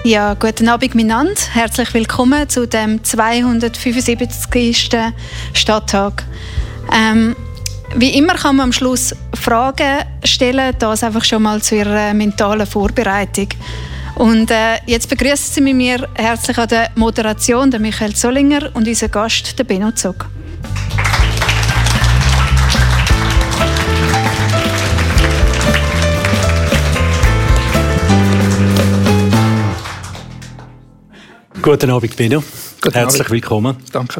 Ja, guten Abend miteinander. Herzlich willkommen zu dem 275. Stadttag. Wie immer kann man am Schluss Fragen stellen, das einfach schon mal zu Ihrer mentalen Vorbereitung. Und jetzt begrüßen Sie mit mir herzlich an der Moderation den Michael Zollinger und unseren Gast, den Benno Zog. Guten Abend, Benno. Herzlich willkommen. Danke.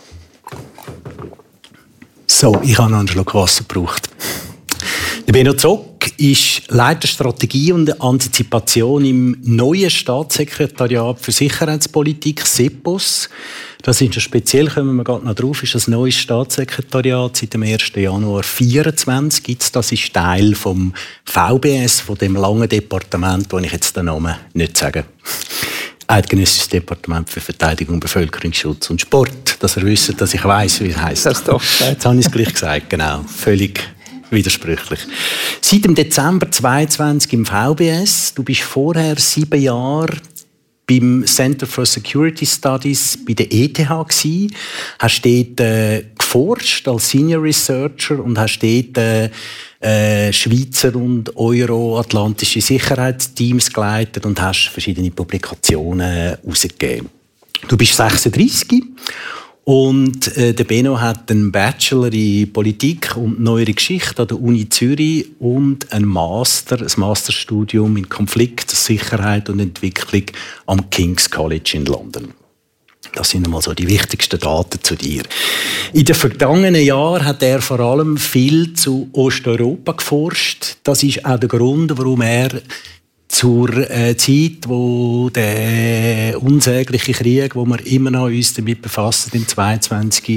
So, ich habe noch einen Schluck Wasser gebraucht. Der Benno Zog ist Leiter Strategie und Antizipation im neuen Staatssekretariat für Sicherheitspolitik, SEPOS. Das ist speziell, kommen wir gerade noch drauf, ist das neue Staatssekretariat seit dem 1. Januar 2024 gibt's. Das ist Teil vom VBS, von dem langen Departement, das ich jetzt den Namen nicht sage. Eidgenössisches Departement für Verteidigung, Bevölkerungsschutz und Sport. Dass ihr wisst, dass ich weiss, wie es heisst. Das doch. Jetzt habe ich es gleich gesagt, genau. Völlig widersprüchlich. Seit dem Dezember 2022 im VBS. Du bist vorher 7 Jahre beim Center for Security Studies bei der ETH gewesen. Hast dort geforscht als Senior Researcher und hast dort Schweizer und Euro-atlantische Sicherheitsteams geleitet und hast verschiedene Publikationen herausgegeben. Du bist 36 und der Benno hat einen Bachelor in Politik und Neuere Geschichte an der Uni Zürich und ein Masterstudium in Konflikt, Sicherheit und Entwicklung am King's College in London. Das sind einmal so die wichtigsten Daten zu dir. In den vergangenen Jahren hat er vor allem viel zu Osteuropa geforscht. Das ist auch der Grund, warum er zur Zeit, wo der unsägliche Krieg, wo wir immer noch uns damit befassen, im 22.